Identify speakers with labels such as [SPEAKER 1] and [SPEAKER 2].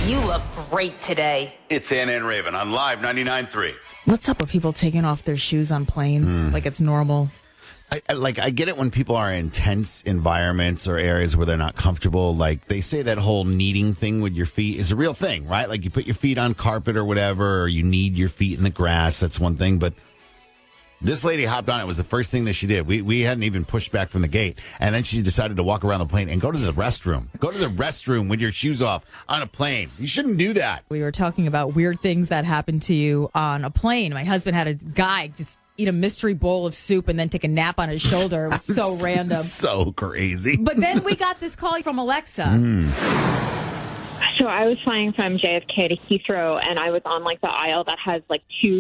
[SPEAKER 1] You look great today.
[SPEAKER 2] It's Anna and Raven on Live 99.3.
[SPEAKER 3] What's up with people taking off their shoes on planes like it's normal?
[SPEAKER 4] I get it when people are in tense environments or areas where they're not comfortable. Like they say that whole kneading thing with your feet is a real thing, right? Like you put your feet on carpet or whatever, or you knead your feet in the grass. That's one thing. But this lady hopped on. It was the first thing that she did. We hadn't even pushed back from the gate. And then she decided to walk around the plane and go to the restroom. Go to the restroom with your shoes off on a plane. You shouldn't do that.
[SPEAKER 3] We were talking about weird things that happened to you on a plane. My husband had a guy just eat a mystery bowl of soup and then take a nap on his shoulder. It was so random.
[SPEAKER 4] So crazy.
[SPEAKER 3] But then we got this call from Alexa.
[SPEAKER 5] So I was flying from JFK to Heathrow, and I was on like the aisle that has like two